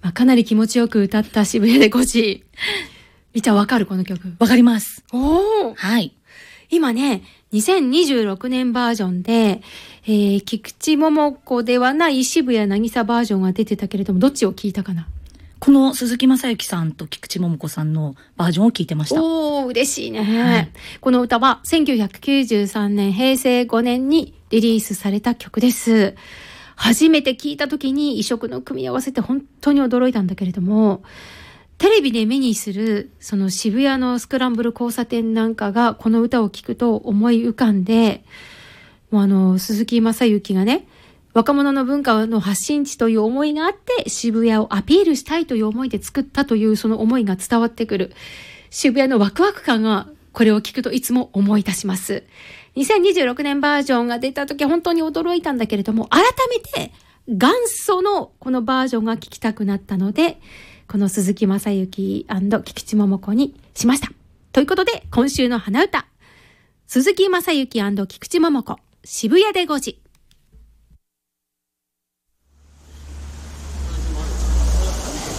かなり気持ちよく歌った渋谷で5時。みちゃんわかるこの曲？ わかります。 おー。 はい。 今ね、2026年バージョンで、菊池桃子ではない渋谷渚バージョンが出てたけれども、どっちを聞いたかな？ この鈴木雅之さんと菊池桃子さんのバージョンを聞いてました。 おー、嬉しいね、 はい。 この歌は1993年平成5年にリリースされた曲です。初めて聞いた時に異色の組み合わせて本当に驚いたんだけれども、テレビで目にするその渋谷のスクランブル交差点なんかがこの歌を聞くと思い浮かんで、もう鈴木雅之がね、若者の文化の発信地という思いがあって渋谷をアピールしたいという思いで作ったというその思いが伝わってくる渋谷のワクワク感がこれを聞くといつも思い出します。2026年バージョンが出た時本当に驚いたんだけれども、改めて元祖のこのバージョンが聞きたくなったので、この鈴木雅之&菊池桃子にしました。ということで今週の花歌、鈴木雅之&菊池桃子、渋谷で5時。